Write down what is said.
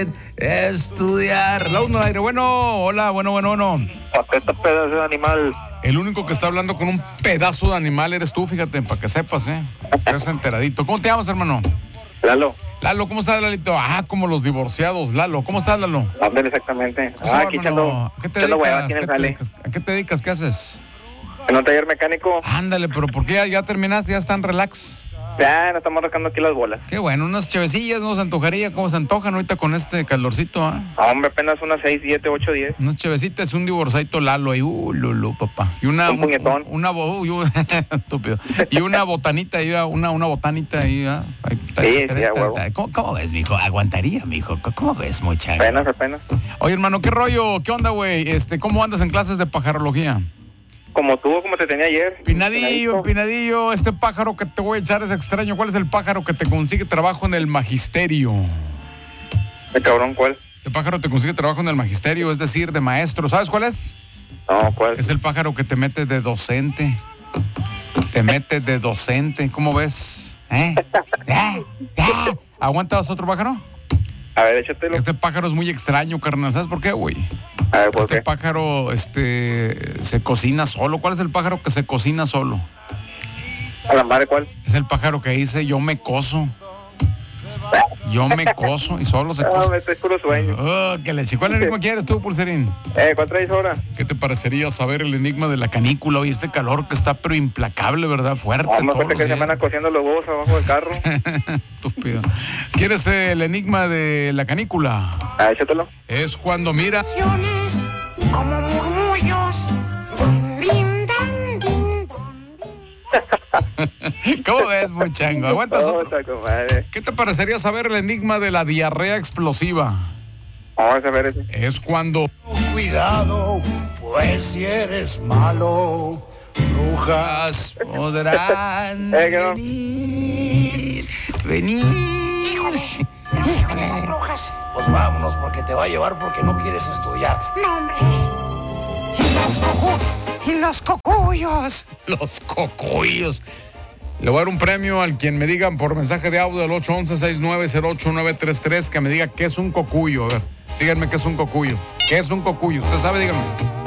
estudiar. La uno al aire. Bueno, hola, bueno. Este pedazo de animal. El único que está hablando con un pedazo de animal eres tú, fíjate, para que sepas, estés enteradito. ¿Cómo te llamas, hermano? Lalo, ¿cómo estás, Lalito? Como los divorciados, Lalo. ¿Cómo estás, Lalo? ándale, exactamente. hermano? Aquí echando, ¿A qué te echando dedicas? hueva aquí en el jale. ¿A qué te dedicas? ¿Qué haces? En un taller mecánico. Ándale, pero ¿por qué ya terminaste? ¿Ya están relax? Ya nos estamos rascando aquí las bolas. Qué bueno, unas chevecillas, ¿no? Se antojaría, ¿cómo se antojan ahorita con este calorcito, Hombre, apenas unas 6, 7, 8, 10. Unas chevecitas y un divorciadito Lalo ahí, Lulu, papá. Y una... Un puñetón. Estúpido. Y una botanita ahí, una botanita ahí, ¿ah? Sí, a huevo. ¿Cómo ves, mijo? Aguantaría, mijo. ¿Cómo ves, muchacho? Apenas. Oye, hermano, ¿qué rollo? ¿Qué onda, güey? ¿Cómo andas en clases de pajarología? Como te tenía ayer. Pinadillo, este pájaro que te voy a echar es extraño. ¿Cuál es el pájaro que te consigue trabajo en el magisterio? ¿El cabrón cuál? Este pájaro te consigue trabajo en el magisterio, es decir, de maestro. ¿Sabes cuál es? No, ¿cuál? Es el pájaro que te mete de docente. ¿Cómo ves? ¿Aguantas otro pájaro? A ver, échatelo. Este pájaro es muy extraño, carnal. ¿Sabes por qué, güey? A ver, ¿por Este qué? pájaro, se cocina solo. ¿Cuál es el pájaro que se cocina solo? ¿A la madre cuál? Es el pájaro que dice, yo me coso y solo se No, cosa. este es puro sueño. Que le chico. ¿Cuál enigma quieres tú, Pulserín? ¿Cuál traes ahora? ¿Qué te parecería saber el enigma de la canícula? Oye, este calor que está pero implacable, ¿verdad? Fuerte. Vamos, todos cuenta que los se van días. cociendo los huevos abajo del carro. Estúpido. ¿Quieres el enigma de la canícula? Échatelo. Es cuando miras... Como murmullos. Din, dan, din. ¿Cómo ves, muchango? ¿Aguantas otro? Otra, comadre. ¿Qué te parecería saber el enigma de la diarrea explosiva? Vamos a ver ese. Es cuando... Cuidado, pues si eres malo, brujas. podrán que no. venir. Híjole, las brujas. Pues vámonos porque te va a llevar porque no quieres estudiar. No, hombre. Y los cocuyos. Los cocuyos. Le voy a dar un premio al quien me digan por mensaje de audio al 811-690-8933 que me diga qué es un cocuyo. A ver, díganme qué es un cocuyo. ¿Qué es un cocuyo? Usted sabe, díganme.